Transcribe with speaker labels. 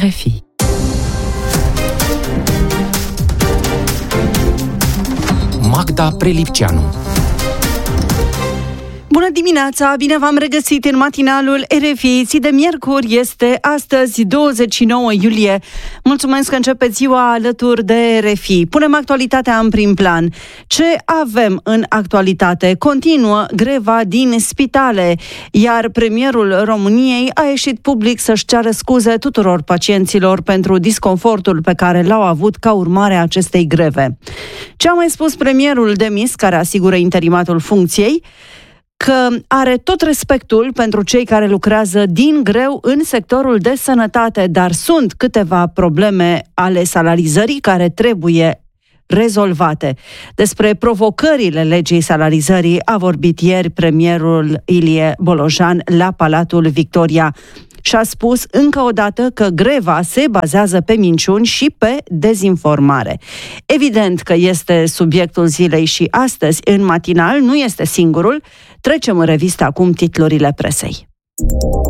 Speaker 1: RFI.
Speaker 2: Magda Prelipceanu.
Speaker 3: Bună dimineața! Bine v-am regăsit în matinalul RFI. Zi de miercuri este astăzi, 29 iulie. Mulțumesc că începeți ziua alături de RFI. Punem actualitatea în prim plan. Ce avem în actualitate? Continuă greva din spitale, iar premierul României a ieșit public să-și ceară scuze tuturor pacienților pentru disconfortul pe care l-au avut ca urmare a acestei greve. Ce a mai spus premierul demis, care asigură interimatul funcției? Că are tot respectul pentru cei care lucrează din greu în sectorul de sănătate, dar sunt câteva probleme ale salarizării care trebuie rezolvate. Despre provocările legii salarizării a vorbit ieri premierul Ilie Bolojan la Palatul Victoria și a spus încă o dată că greva se bazează pe minciuni și pe dezinformare. Evident că este subiectul zilei și astăzi în matinal, nu este singurul. Trecem în revistă acum titlurile presei.